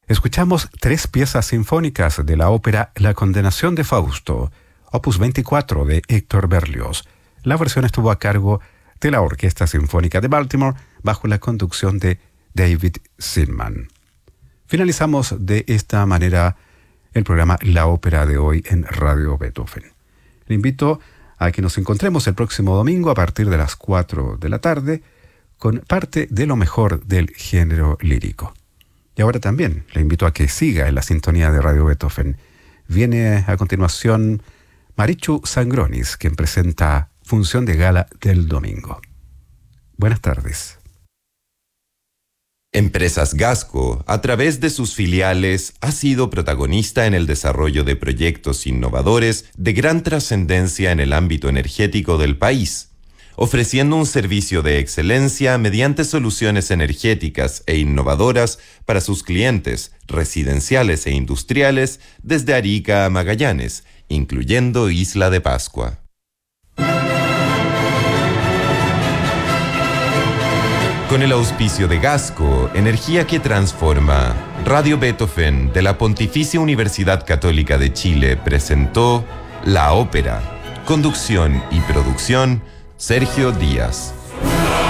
Escuchamos 3 piezas sinfónicas de la ópera La Condenación de Fausto, opus 24 de Héctor Berlioz. La versión estuvo a cargo de la Orquesta Sinfónica de Baltimore bajo la conducción de David Zinman. Finalizamos de esta manera el programa La Ópera de hoy en Radio Beethoven. Le invito a que nos encontremos el próximo domingo a partir de las 4 de la tarde con parte de lo mejor del género lírico. Y ahora también le invito a que siga en la sintonía de Radio Beethoven. Viene a continuación Marichu Sangronis, quien presenta Función de Gala del domingo. Buenas tardes. Empresas Gasco, a través de sus filiales, ha sido protagonista en el desarrollo de proyectos innovadores de gran trascendencia en el ámbito energético del país, ofreciendo un servicio de excelencia mediante soluciones energéticas e innovadoras para sus clientes residenciales e industriales desde Arica a Magallanes, incluyendo Isla de Pascua. Con el auspicio de Gasco, energía que transforma, Radio Beethoven de la Pontificia Universidad Católica de Chile presentó La Ópera. Conducción y producción, Sergio Díaz.